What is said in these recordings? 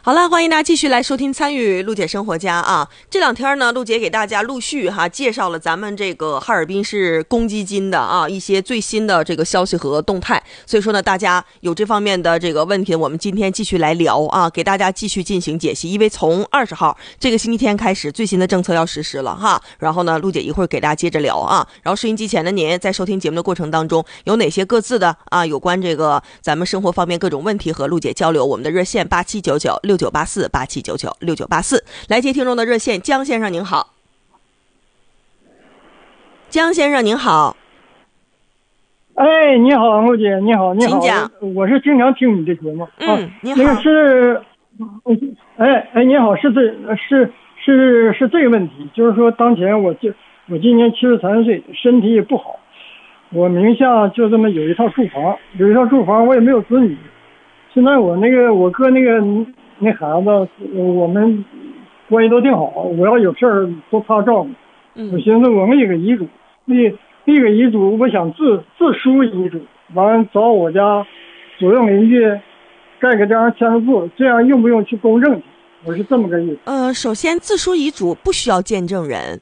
好了，欢迎大家继续来收听参与陆姐生活家啊。这两天呢，陆姐给大家陆续介绍了咱们这个哈尔滨市公积金的一些最新的这个消息和动态。所以说呢，大家有这方面的这个问题，我们今天继续来聊啊，给大家继续进行解析。因为从20号这个星期天开始，最新的政策要实施了哈。然后呢，陆姐一会儿给大家接着聊啊。然后收音机前的您在收听节目的过程当中，有哪些各自的有关这个咱们生活方面各种问题和陆姐交流，我们的热线87996984，来接听众的热线。江先生您好。江先生您好。 哎，你好，陆姐，你好，你好， 请讲。 我是经常听你的节目。 你好。 那个是，你好，是这个问题，就是说，当前我今年73岁，身体也不好，我名下就这么有一套住房，我也没有子女。现在我哥那孩子，我们关系都挺好，我要有事儿都他照顾。我寻思我们一个遗嘱，立个遗嘱，我想自书遗嘱，完找我家左右邻居盖个章签个字，这样用不用去公证去？我是这么个意思。 首先自书遗嘱不需要见证人。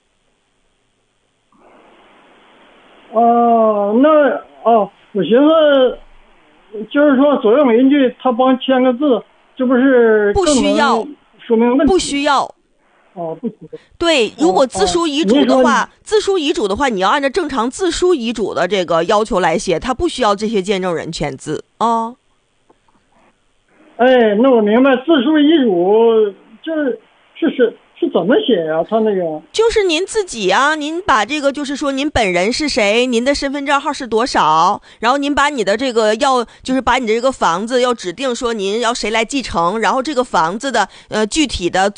我寻思就是说左右邻居他帮签个字，这不是不需要说明问题？ 不需要。 不需要。 对，如果自书遗嘱的话，你要按照正常自书遗嘱的这个要求来写，他不需要这些见证人签字啊。 那我明白，自书遗嘱是怎么写呀？他那个就是您自己啊，您把这个就是说您本人是谁，您的身份证号是多少，然后您把你的这个就是把你的这个房子要指定说您要谁来继承，然后这个房子的具体的